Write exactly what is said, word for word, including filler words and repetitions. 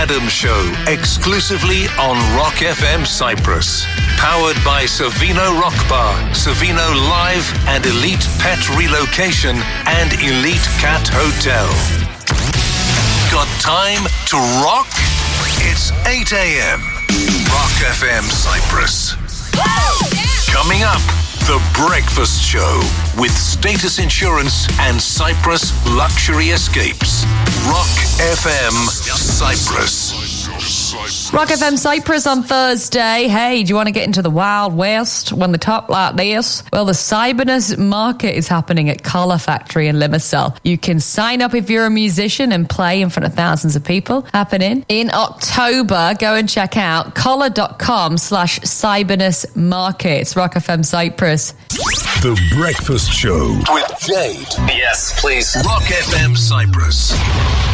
Adam Show, exclusively on Rock F M Cyprus. Powered by Savino Rock Bar, Savino Live and Elite Pet Relocation and Elite Cat Hotel. Got time to rock? It's eight a.m. Rock F M Cyprus. Coming up, The Breakfast Show with Status Insurance and Cyprus Luxury Escapes. Rock F M Cyprus. Rock F M Cyprus on Thursday. Hey, do you want to get into the Wild West when they talk like this? Well, the Cybernus Market is happening at Collar Factory in Limassol. You can sign up if you're a musician and play in front of thousands of people. Happening in October. Go and check out collar.com slash Cybernus Market. It's Rock F M Cyprus. The Breakfast Show with Jade. Yes, please. Rock F M Cyprus.